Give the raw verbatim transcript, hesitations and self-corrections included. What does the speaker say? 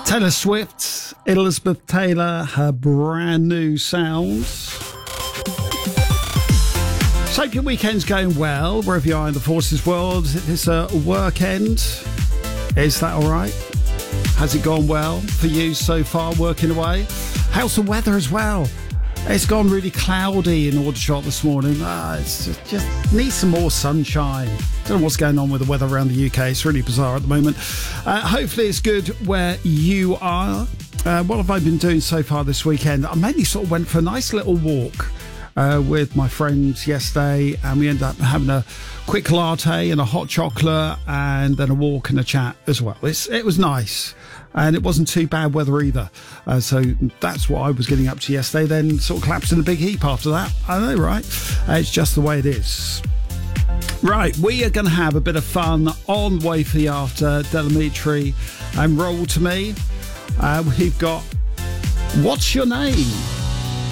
Taylor Swift, Elizabeth Taylor, her brand new sounds. So hope your weekend's going well, wherever you are in the forces world. It's a work end. Is that all right? Has it gone well for you so far, working away? How's the weather as well? It's gone really cloudy in Aldershot this morning. Ah, it's just, just needs some more sunshine. Don't know what's going on with the weather around the U K. It's really bizarre at the moment. Uh, hopefully it's good where you are. Uh, what have I been doing so far this weekend? I mainly sort of went for a nice little walk uh, with my friends yesterday, and we ended up having a quick latte and a hot chocolate and then a walk and a chat as well. It's, it was nice. And it wasn't too bad weather either. Uh, so that's what I was getting up to yesterday. Then sort of collapsed in a big heap after that. I know, right? Uh, it's just the way it is. Right, we are going to have a bit of fun on Way for the After. Delamitri and Roll to Me. Uh, we've got What's Your Name?